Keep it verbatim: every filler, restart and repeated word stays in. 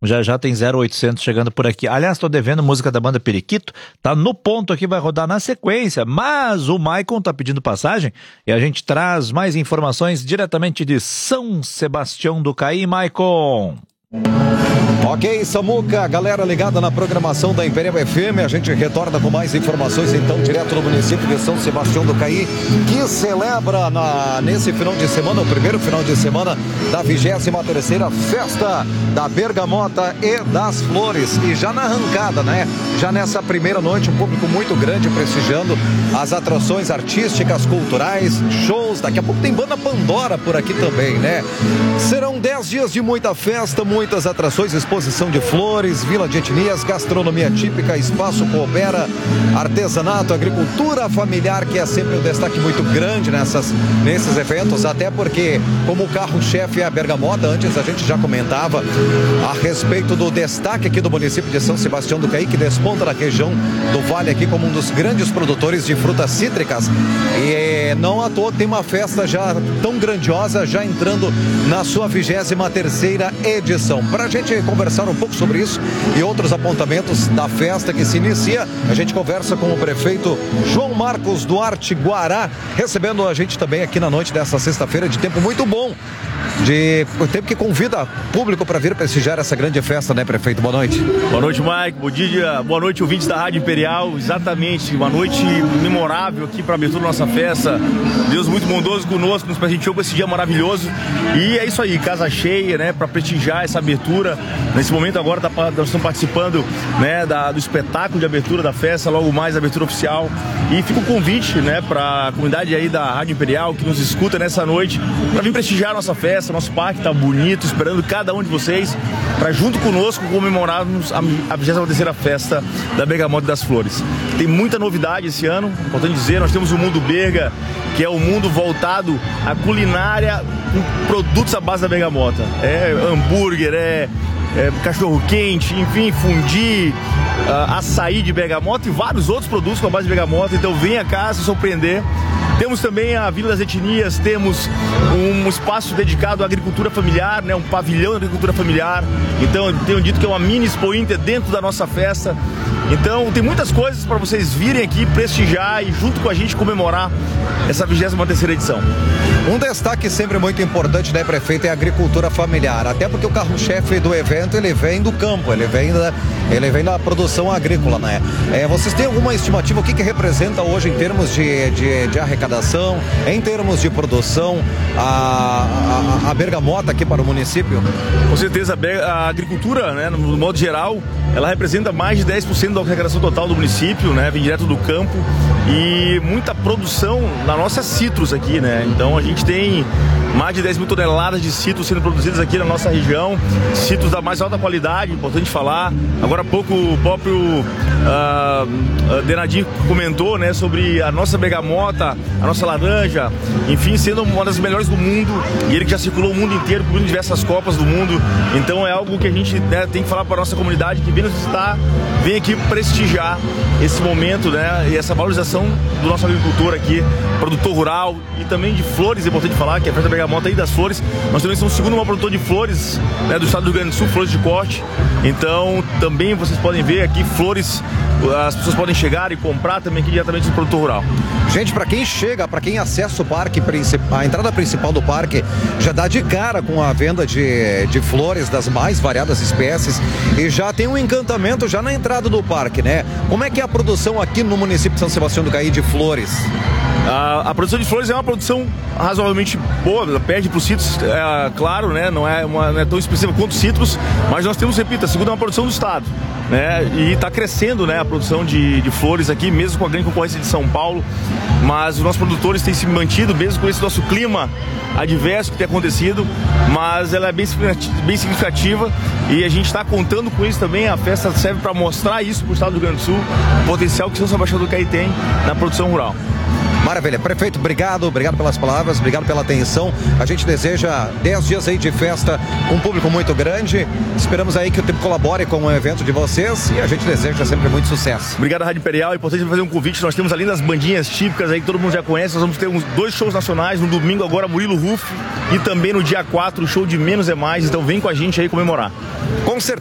Já já tem zero oitocentos chegando por aqui. Aliás, tô devendo música da banda Periquito. Tá no ponto aqui, vai rodar na sequência. Mas o Maicon tá pedindo passagem e a gente traz mais informações diretamente de São Sebastião do Caí, Maicon. Ok, Samuca, galera ligada na programação da Imperial F M, a gente retorna com mais informações então direto do município de São Sebastião do Caí, que celebra na, nesse final de semana, o primeiro final de semana da vigésima terceira Festa da Bergamota e das Flores. E já na arrancada, né? Já nessa primeira noite, um público muito grande prestigiando as atrações artísticas, culturais, shows. Daqui a pouco tem banda Pandora por aqui também, né? Serão dez dias de muita festa, muitas atrações, exposição de flores, vila de etnias, gastronomia típica, espaço coopera, artesanato, agricultura familiar, que é sempre um destaque muito grande nessas, nesses eventos, até porque como o carro-chefe é a Bergamota, antes a gente já comentava a respeito do destaque aqui do município de São Sebastião do Caí, que desponta na região do Vale aqui como um dos grandes produtores de frutas cítricas, e não à toa tem uma festa já tão grandiosa, já entrando na sua vigésima terceira edição. Para a gente conversar um pouco sobre isso e outros apontamentos da festa que se inicia, a gente conversa com o prefeito João Marcos Duarte Guará, recebendo a gente também aqui na noite dessa sexta-feira, de tempo muito bom, de o tempo que convida público para vir prestigiar essa grande festa, né, prefeito? Boa noite. Boa noite, Mike. Bom dia, boa noite, ouvintes da Rádio Imperial. Exatamente, uma noite memorável aqui para a abertura da nossa festa. Deus muito bondoso conosco, nos presenteou com esse dia maravilhoso. E é isso aí, casa cheia, né, para prestigiar essa abertura. Nesse momento agora tá, nós estamos participando, né, da, do espetáculo de abertura da festa, logo mais a abertura oficial. E fica o convite, né, para a comunidade aí da Rádio Imperial que nos escuta nessa noite, para vir prestigiar a nossa festa. Nosso parque tá bonito, esperando cada um de vocês para junto conosco comemorarmos a vigésima terceira Festa da Bergamota e das Flores. Tem muita novidade esse ano, importante dizer, nós temos o Mundo Berga, que é o mundo voltado à culinária com produtos à base da bergamota. É hambúrguer, é, é cachorro quente, enfim, fundi, uh, açaí de bergamota e vários outros produtos com a base de bergamota. Então venha cá se surpreender. Temos também a Vila das Etnias, temos um espaço dedicado à agricultura familiar, né, um pavilhão da agricultura familiar. Então, eu tenho dito que é uma mini Expo Inter dentro da nossa festa. Então, tem muitas coisas para vocês virem aqui prestigiar e junto com a gente comemorar essa vigésima terceira edição. Um destaque sempre muito importante, né, prefeito, é a agricultura familiar. Até porque o carro-chefe do evento, ele vem do campo, ele vem da, ele vem da produção agrícola, né? É, vocês têm alguma estimativa, o que que representa hoje em termos de, de, de arrecadação, em termos de produção, a, a, a bergamota aqui para o município? Com certeza, a agricultura, né, no modo geral, ela representa mais de dez por cento da arrecadação total do município, né, vem direto do campo, e muita produção na nossa citros aqui, né? Então a gente tem mais de dez mil toneladas de citros sendo produzidas aqui na nossa região, citros da mais alta qualidade, importante falar. Agora há pouco o próprio uh, Denadinho comentou, né, sobre a nossa bergamota, a nossa laranja, enfim, sendo uma das melhores do mundo, e ele que já circulou o mundo inteiro, cobrindo diversas copas do mundo. Então é algo que a gente, né, tem que falar para a nossa comunidade que vem nos visitar, vem aqui prestigiar esse momento, né, e essa valorização do nosso agricultor aqui, produtor rural, e também de flores, é importante falar que a festa da bergamota aí das flores, nós também somos o segundo maior produtor de flores, né, do estado do Rio Grande do Sul, flores de corte. Então também vocês podem ver aqui flores, as pessoas podem chegar e comprar também aqui diretamente do produtor rural. Gente, para quem chega, para quem acessa o parque, a entrada principal do parque já dá de cara com a venda de, de flores das mais variadas espécies, e já tem um encantamento já na entrada do parque, né? Como é que é a produção aqui no município de São Sebastião do Caí de flores? A, a produção de flores é uma produção razoavelmente boa, perde para os citros, é, claro, né? Não é, uma, não é tão expressiva quanto os citros, mas nós temos, repito, a segunda maior produção do estado, né? E está crescendo, né, a produção de, de flores aqui, mesmo com a grande concorrência de São Paulo, mas os nossos produtores têm se mantido, mesmo com esse nosso clima adverso que tem acontecido, mas ela é bem, bem significativa, e a gente está contando com isso também. A festa serve para mostrar isso para o estado do Rio Grande do Sul, o potencial que São Sebastião do Caí tem na produção rural. Maravilha, prefeito, obrigado, obrigado pelas palavras, obrigado pela atenção. A gente deseja dez dias aí de festa com um público muito grande. Esperamos aí que o tempo colabore com o evento de vocês, e a gente deseja sempre muito sucesso. Obrigado, Rádio Imperial. É importante fazer um convite. Nós temos além das bandinhas típicas aí que todo mundo já conhece, nós vamos ter uns dois shows nacionais. No domingo agora, Murilo Ruff, e também no dia quatro, o show de Menos é Mais. Então vem com a gente aí comemorar. Com certeza.